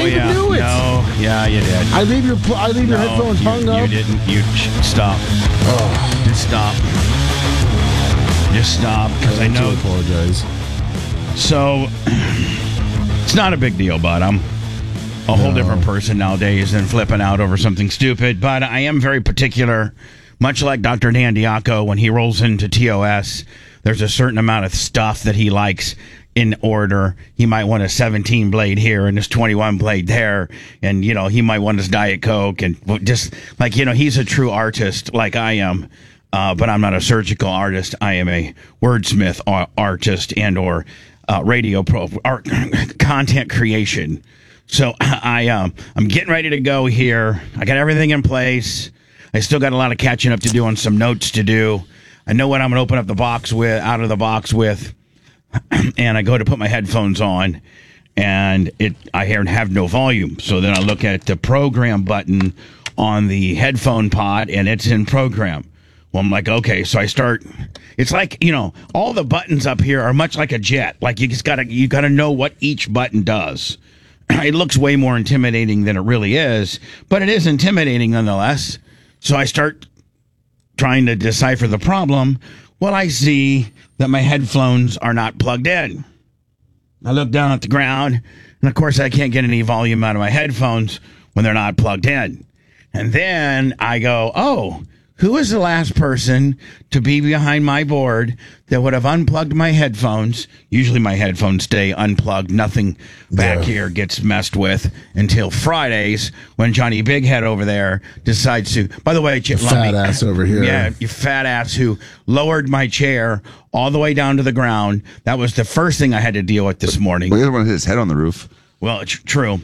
even knew it. No, yeah, you did. I leave your headphones hung up. You didn't. You stop. Oh. Just stop. Just stop, because I know. I apologize. So, it's not a big deal, but I'm a whole different person nowadays than flipping out over something stupid. But I am very particular, much like Dr. Dan Diaco, when he rolls into TOS, there's a certain amount of stuff that he likes in order. He might want a 17 blade here and his 21 blade there. And, he might want his Diet Coke. And just like, he's a true artist like I am. But I'm not a surgical artist. I am a wordsmith artist and or radio art content creation. So I'm getting ready to go here. I got everything in place. I still got a lot of catching up to do on some notes to do. I know what I'm going to open up the box with, out of the box with, and I go to put my headphones on, and I have no volume. So then I look at the program button on the headphone pod, and it's in program. Well, I'm like, okay, so I start. It's like, all the buttons up here are much like a jet. Like you gotta know what each button does. It looks way more intimidating than it really is, but it is intimidating nonetheless. So I start trying to decipher the problem. Well, I see that my headphones are not plugged in. I look down at the ground, and of course I can't get any volume out of my headphones when they're not plugged in. And then I go, oh, who is the last person to be behind my board that would have unplugged my headphones? Usually my headphones stay unplugged. Nothing back here gets messed with until Fridays when Johnny Bighead over there decides to... By the way, fat ass over here. Yeah, you fat ass who lowered my chair all the way down to the ground. That was the first thing I had to deal with this morning. Well, he doesn't want to hit his head on the roof. Well, it's true.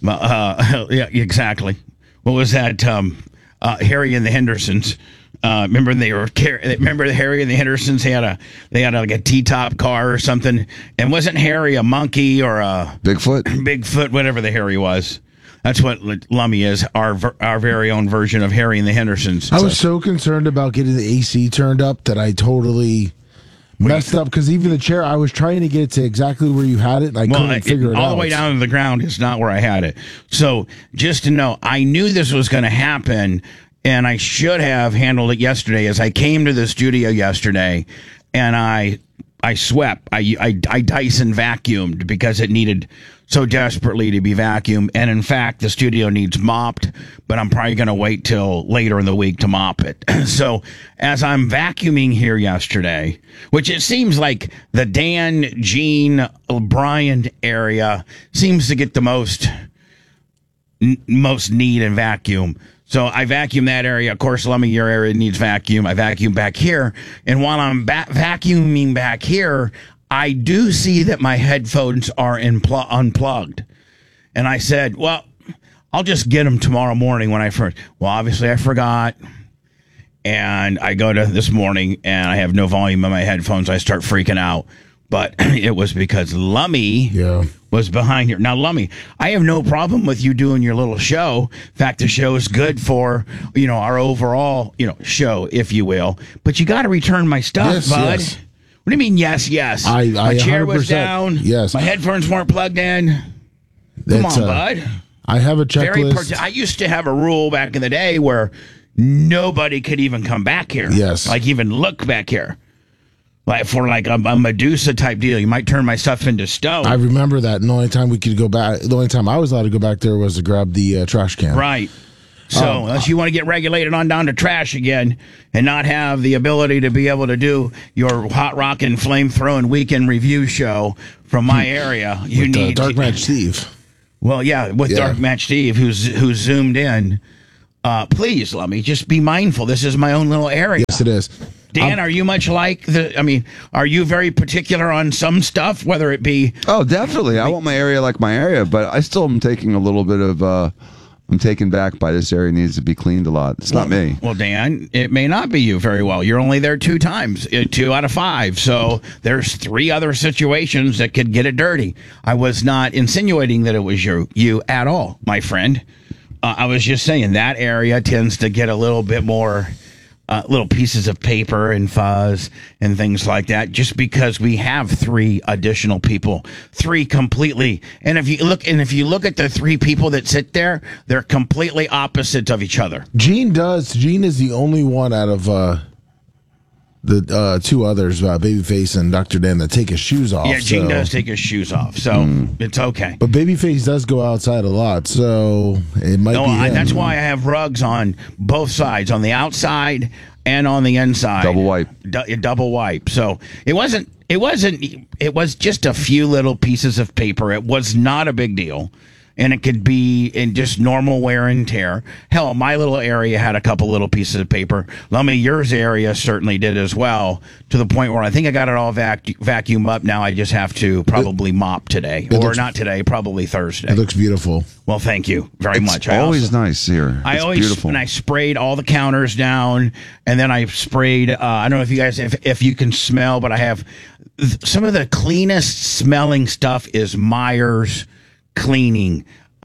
Yeah, exactly. What was that... Harry and the Hendersons. Remember Remember Harry and the Hendersons? They had like a T-top car or something. And wasn't Harry a monkey or a Bigfoot? Bigfoot, whatever the Harry was. That's what Lummy is. Our very own version of Harry and the Hendersons. I was so concerned about getting the AC turned up that I totally messed up, because even the chair, I was trying to get it to exactly where you had it, and I couldn't figure it out. All the way down to the ground is not where I had it. So just to know, I knew this was going to happen, and I should have handled it yesterday. As I came to the studio yesterday, and I swept, I Dyson vacuumed because it needed so desperately to be vacuumed. And in fact, the studio needs mopped, but I'm probably going to wait till later in the week to mop it. So as I'm vacuuming here yesterday, which it seems like the Dan, Gene, Brian area seems to get the most need and vacuum. So I vacuum that area. Of course, Lummy, your area needs vacuum. I vacuum back here. And while I'm vacuuming back here, I do see that my headphones are unplugged. And I said, well, I'll just get them tomorrow morning when I first. Well, obviously I forgot. And I go to this morning and I have no volume in my headphones. I start freaking out. But it was because Lummy was behind here. Now, Lummy, I have no problem with you doing your little show. In fact, the show is good for, our overall, show, if you will. But you got to return my stuff, bud. Yes. What do you mean, yes? My chair was down. Yes. My headphones weren't plugged in. Come on, bud. I have a checklist. I used to have a rule back in the day where nobody could even come back here. Yes. Like even look back here. Like for a Medusa type deal. You might turn my stuff into stone. I remember that. And the only time we could go back, the only time I was allowed to go back there was to grab the trash can. Right. So unless you want to get regulated on down to trash again and not have the ability to be able to do your hot rock and flame throwing weekend review show from my area, you need Dark Match Steve. Well, with Dark Match Steve, who's zoomed in. Please, let me just be mindful. This is my own little area. Yes, it is. Dan, are you much like are you very particular on some stuff, whether it be... Oh, definitely. I want my area like my area, but I still am taking a little bit of... I'm taken back by this area needs to be cleaned a lot. It's not me. Well, Dan, it may not be you very well. You're only there 2 times, 2 out of 5. So there's 3 other situations that could get it dirty. I was not insinuating that it was you at all, my friend. I was just saying that area tends to get a little bit more little pieces of paper and fuzz and things like that, just because we have 3 additional people, 3 completely. And if you look at the 3 people that sit there, they're completely opposite of each other. Gene is the only one out of the 2 others, Babyface and Dr. Dan, that take his shoes off. Yeah, Gene does take his shoes off, so it's okay. But Babyface does go outside a lot, so it might be him. That's why I have rugs on both sides, on the outside and on the inside. Double wipe. Double wipe. So it was just a few little pieces of paper. It was not a big deal. And it could be in just normal wear and tear. Hell, my little area had a couple little pieces of paper. Lummy, yours area certainly did as well, to the point where I think I got it all vacuum up. Now I just have to probably mop today. Or not today, probably Thursday. It looks beautiful. Well, thank you very much. It's always nice here. It's beautiful. And I sprayed all the counters down, and then I sprayed, I don't know if you guys, if you can smell, but I have some of the cleanest smelling stuff is Myers cleaning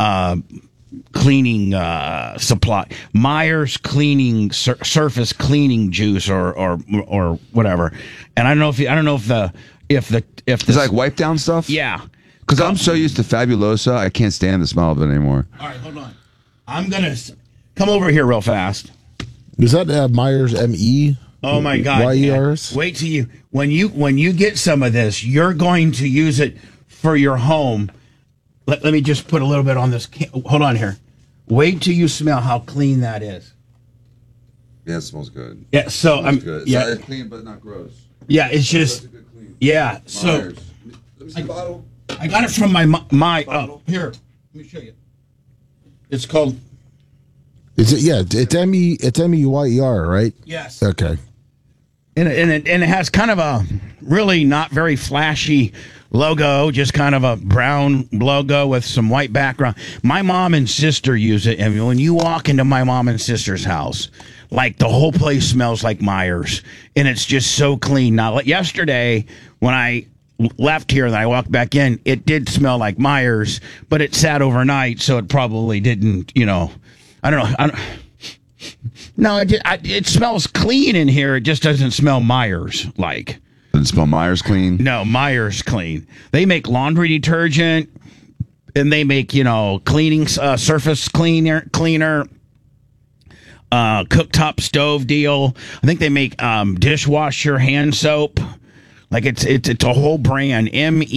supply, Myers cleaning surface cleaning juice or whatever. And I don't know if it's like wipe down stuff. Yeah, because I'm so used to Fabulosa, I can't stand the smell of it anymore. All right, hold on. I'm gonna come over here real fast. Is that Myers ME? Oh my God! YERS? Wait till when you get some of this, you're going to use it for your home. Let me just put a little bit on this. Hold on here. Wait till you smell how clean that is. Yeah, it smells good. Yeah, so I'm good. yeah, It's clean but not gross. Yeah, it's just yeah. So Myers. Let me see the bottle. I got it from my here. Let me show you. It's called. Is it? Yeah, it's ME. It's MEYER, right? Yes. Okay. And it has kind of a really not very flashy logo, just kind of a brown logo with some white background. My mom and sister use it, and when you walk into my mom and sister's house, like the whole place smells like Myers, and it's just so clean. Now, yesterday when I left here and I walked back in, it did smell like Myers, but it sat overnight, so it probably didn't. I don't know. No, it smells clean in here. It just doesn't smell Myers like. Doesn't smell Myers clean? No, Myers clean. They make laundry detergent, and they make cleaning surface cleaner, cooktop stove deal. I think they make dishwasher hand soap. Like it's a whole brand,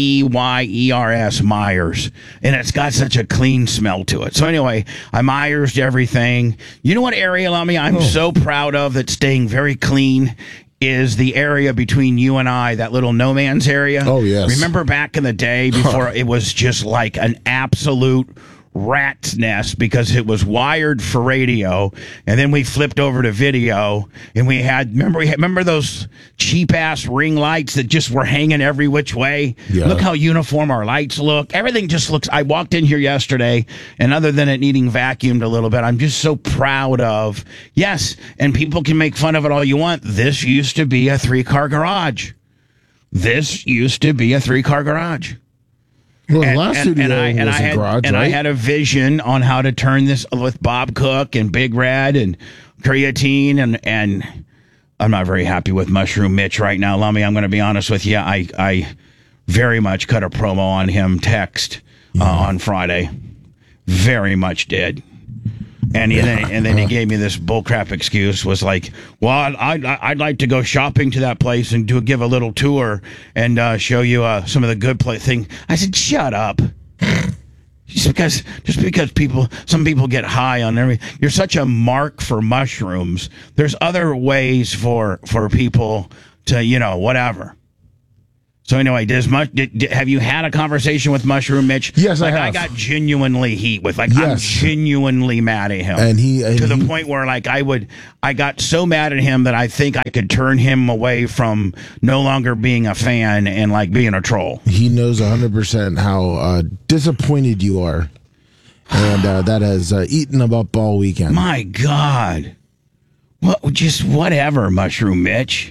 MEYERS, Myers, and it's got such a clean smell to it. So anyway, I Myers'd everything. You know what area, Lummy, I'm so proud of that's staying very clean is the area between you and I, that little no man's area. Oh yes. Remember back in the day before it was just like an absolute rat's nest because it was wired for radio, and then we flipped over to video, and we had remember those cheap ass ring lights that just were hanging every which way. Yeah. Look how uniform our lights look. Everything just looks. I walked in here yesterday, and other than it needing vacuumed a little bit, I'm just so proud of. Yes, and people can make fun of it all you want. This used to be a 3-car garage. This used to be a 3-car garage. Well, the last studio was a garage, right? I had a vision on how to turn this with Bob Cook and Big Red and creatine, and I'm not very happy with Mushroom Mitch right now, Lummy. I'm going to be honest with you. I very much cut a promo on him text on Friday. Very much did. And then he gave me this bullcrap excuse. Was like, well, I'd like to go shopping to that place and give a little tour and show you some of the good thing. I said, shut up. Just because some people get high on everything. You're such a mark for mushrooms. There's other ways for people to whatever. So anyway, have you had a conversation with Mushroom Mitch? Yes, I have. I got genuinely heat with. I'm genuinely mad at him. And the point where I got so mad at him that I think I could turn him away from no longer being a fan and being a troll. He knows 100% how disappointed you are, and that has eaten him up all weekend. My God, just whatever, Mushroom Mitch.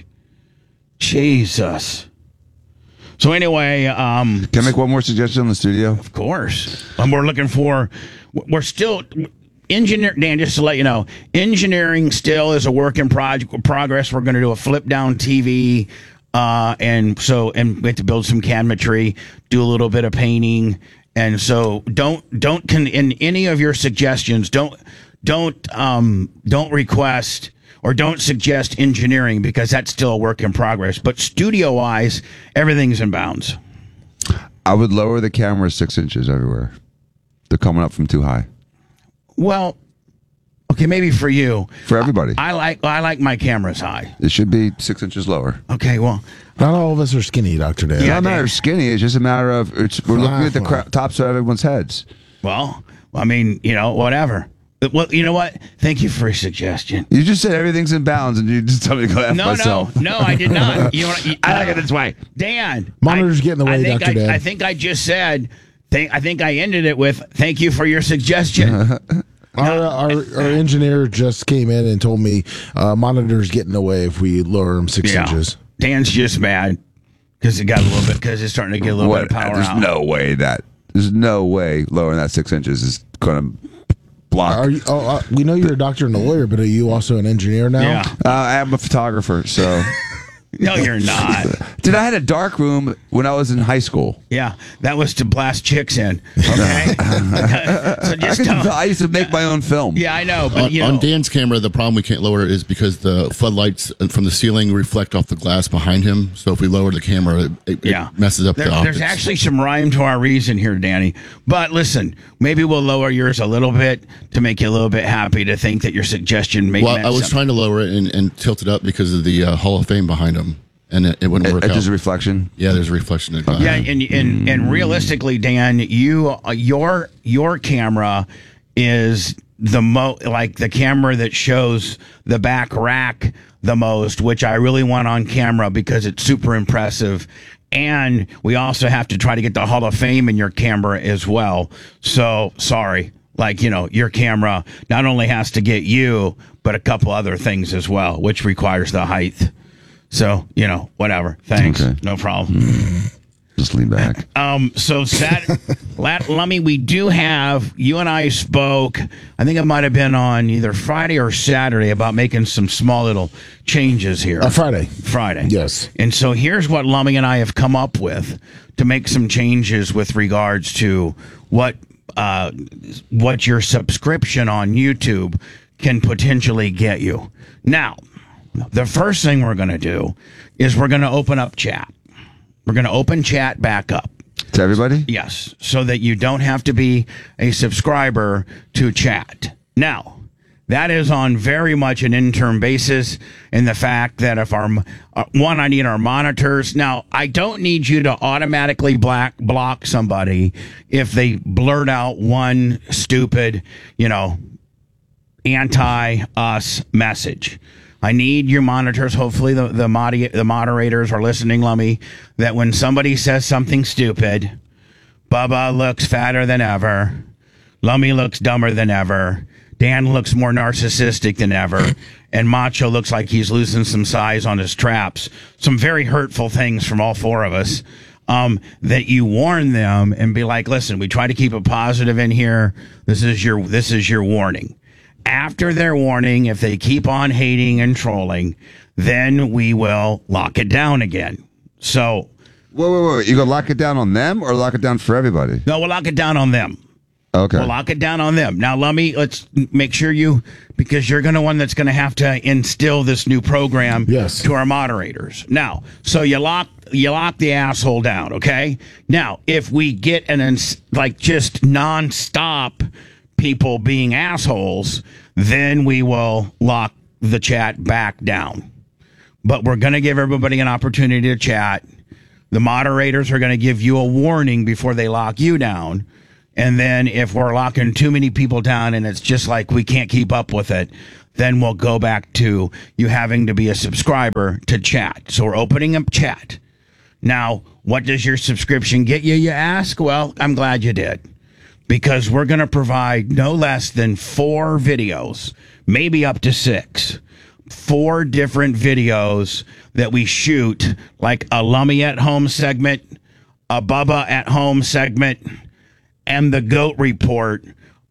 Jesus. So anyway, can I make one more suggestion in the studio? Of course. We're still, engineer, Dan, just to let you know, engineering still is a work in progress. We're going to do a flip down TV. And we have to build some cabinetry, do a little bit of painting. And so in any of your suggestions, don't request or don't suggest engineering, because that's still a work in progress. But studio wise, everything's in bounds. I would lower the camera 6 inches everywhere. They're coming up from too high. Well, okay, maybe for you. For everybody. I like my cameras high. It should be 6 inches lower. Okay, well. Not all of us are skinny, Dr. Dan. It's not a matter of skinny. It's just a matter of we're looking at the tops of everyone's heads. Well, I mean, whatever. Well, you know what? Thank you for your suggestion. You just said everything's in bounds, and you just told me to go F myself. No, I did not. I like it this way. Dan. Monitors get in the way, Dr. Dan. I think I just said, I think I ended it with, thank you for your suggestion. Our engineer just came in and told me monitors get in the way if we lower them 6 inches. Dan's just mad because it's starting to get a little bit of power There's out. There's no way lowering that 6 inches is going to block. We know you're a doctor and a lawyer, but are you also an engineer now? Yeah. I am a photographer, so. No, you're not. Dude, I had a dark room when I was in high school. Yeah, that was to blast chicks in. Okay, so I used to make my own film. Yeah, I know. But on Dan's camera, the problem we can't lower it is because the floodlights from the ceiling reflect off the glass behind him. So if we lower the camera, it messes up the optics. There's actually some rhyme to our reason here, Danny. But listen, maybe we'll lower yours a little bit to make you a little bit happy to think that your suggestion may. Well, I was trying to lower it and tilt it up because of the Hall of Fame behind him. And it wouldn't work out. There's a reflection? Yeah, there's a reflection. In yeah, and realistically, Dan, your camera is the camera that shows the back rack the most, which I really want on camera because it's super impressive. And we also have to try to get the Hall of Fame in your camera as well. So, sorry. Your camera not only has to get you, but a couple other things as well, which requires the height. So, whatever. Thanks. Okay. No problem. Just lean back. So, Lummy, we do have, you and I spoke, I think it might have been on either Friday or Saturday, about making some small little changes here. Friday. Yes. And so here's what Lummy and I have come up with to make some changes with regards to what your subscription on YouTube can potentially get you. Now, the first thing we're going to do is we're going to open up chat. We're going to open chat back up. To everybody? Yes, so that you don't have to be a subscriber to chat. Now, that is on very much an interim basis in the fact that if I need our monitors. Now, I don't need you to automatically block somebody if they blurt out one stupid, anti-us message. I need your monitors. Hopefully the moderators are listening, Lummy, that when somebody says something stupid, Bubba looks fatter than ever, Lummy looks dumber than ever, Dan looks more narcissistic than ever, and Macho looks like he's losing some size on his traps. Some very hurtful things from all four of us. That you warn them and be like, listen, we try to keep it positive in here. This is your warning. After their warning, if they keep on hating and trolling, then we will lock it down again. So, wait. You gonna lock it down on them or lock it down for everybody? No, we'll lock it down on them. Okay. We'll lock it down on them. Now, let's make sure because you're the one that's going to have to instill this new program to our moderators. Now, so you lock the asshole down, okay? Now, if we get just nonstop people being assholes, then we will lock the chat back down. But we're going to give everybody an opportunity to chat. The moderators are going to give you a warning before they lock you down. And then if we're locking too many people down and it's just like we can't keep up with it, then we'll go back to you having to be a subscriber to chat. So we're opening up chat. Now, what does your subscription get you, you ask? Well, I'm glad you did. Because we're going to provide no less than 4 videos, maybe up to 6. 4 different videos that we shoot, like a Lummy at Home segment, a Bubba at Home segment, and the Goat Report,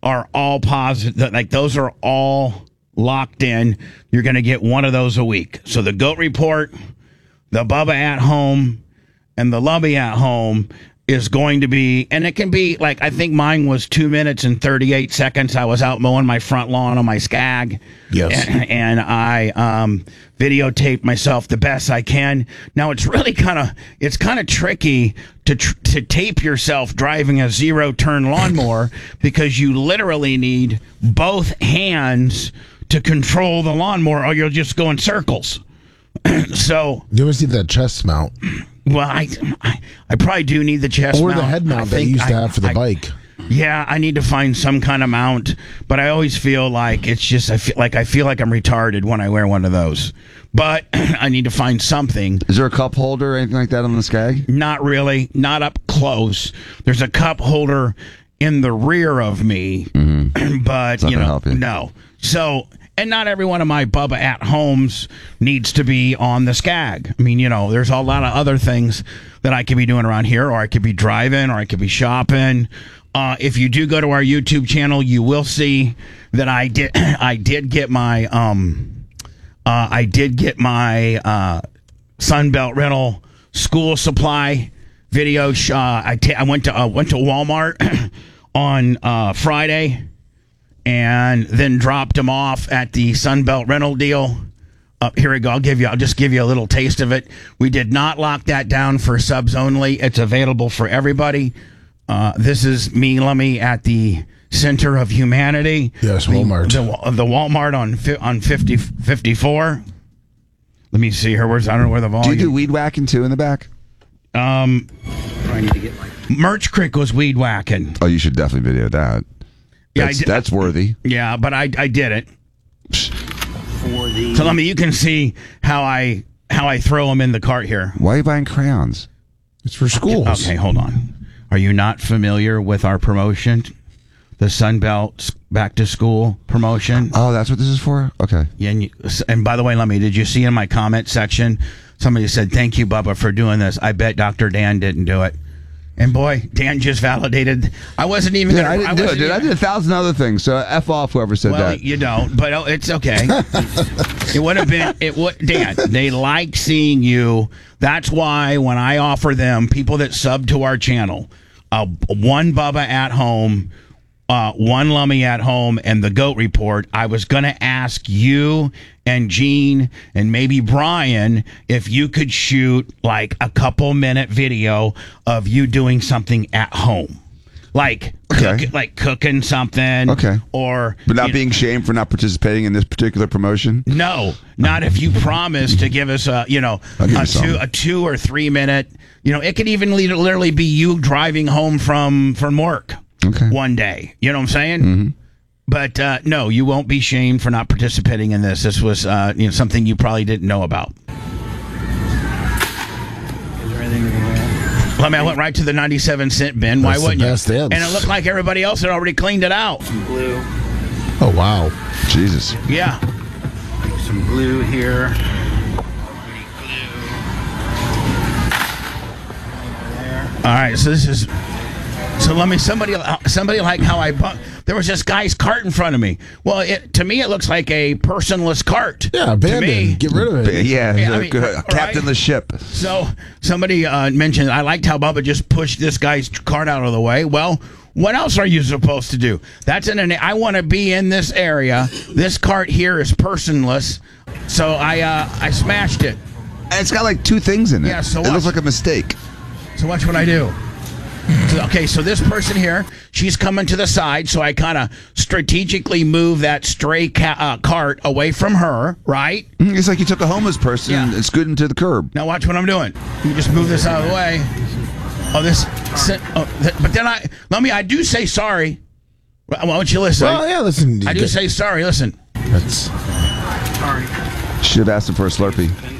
are all positive. Like those are all locked in. You're going to get one of those a week. So the Goat Report, the Bubba at Home, and the Lummy at Home is going to be, and it can be like, I think mine was 2 minutes and 38 seconds. I was out mowing my front lawn on my Skag. Yes. And I videotape myself the best I can. Now it's really kind of tricky to tape yourself driving a 0-turn lawnmower because you literally need both hands to control the lawnmower or you'll just go in circles. So you ever see that chest mount? Well, I probably do need the chest or mount. the head mount that you used to have for the bike. Yeah, I need to find some kind of mount, but I always feel like it's just I feel like I'm retarded when I wear one of those. But I need to find something. Is there a cup holder or anything like that on the Skag? Not really, not up close. There's a cup holder in the rear of me, but no. So. And not every one of my Bubba at Homes needs to be on the Skag. I mean, there's a lot of other things that I could be doing around here, or I could be driving, or I could be shopping. If you do go to our YouTube channel, you will see that I did get my Sunbelt Rental school supply video. I went to Walmart on Friday. And then dropped them off at the Sunbelt rental deal. Here we go. I'll just give you a little taste of it. We did not lock that down for subs only. It's available for everybody. This is me, Lummy, at the center of humanity. Yes, Walmart. The Walmart on 54. Let me see here. I don't know where the volume. Do you do weed whacking too in the back? I need to get Merch Crick was weed whacking. Oh, you should definitely video that. Yeah, that's worthy. Yeah, but I did it. So, you can see how I throw them in the cart here. Why are you buying crayons? It's for schools. Okay, hold on. Are you not familiar with our promotion? The Sunbelt Back to School promotion? Oh, that's what this is for? Okay. Yeah, and by the way, did you see in my comment section, somebody said, "Thank you, Bubba, for doing this. I bet Dr. Dan didn't do it." And boy, Dan just validated. I wasn't even. I didn't do it, dude. I did 1,000 other things. So f off whoever said that. Well, you don't, but it's okay. It would have been. Dan. They like seeing you. That's why when I offer them people that sub to our channel, one Bubba at Home, one Lummy at Home, and the Goat Report, I was going to ask you and Gene and maybe Brian if you could shoot like a couple-minute video of you doing something at home. Like cooking something. Okay. Or but not being shamed for not participating in this particular promotion? No. Not if you promise to give us a 2 or 3 minute, it could even literally be you driving home from work. Okay. One day. You know what I'm saying? Mm-hmm. But no, you won't be shamed for not participating in this. This was something you probably didn't know about. Is there anything I went right to the 97-cent bin. Why wouldn't you? And it looked like everybody else had already cleaned it out. Some glue. Oh, wow. Jesus. Yeah. Some glue here. All right, so this is... So let me somebody like how I bumped. There was this guy's cart in front of me. Well, to me it looks like a personless cart. Yeah, abandoned. Get rid of it. Yeah, captain the ship. So somebody mentioned I liked how Bubba just pushed this guy's cart out of the way. Well, what else are you supposed to do? I want to be in this area. This cart here is personless, so I smashed it. And it's got like 2 things in it. Yeah, so it looks like a mistake. So watch what I do. Okay, so this person here, she's coming to the side, so I kind of strategically move that stray cart away from her, right? It's like you took a homeless person and scooted to the curb. Now watch what I'm doing. You just move this out of the way. But then I do say sorry. Why don't you listen? Well, yeah, listen. I do say sorry. Listen. That's... Sorry. Should have asked him for a Slurpee.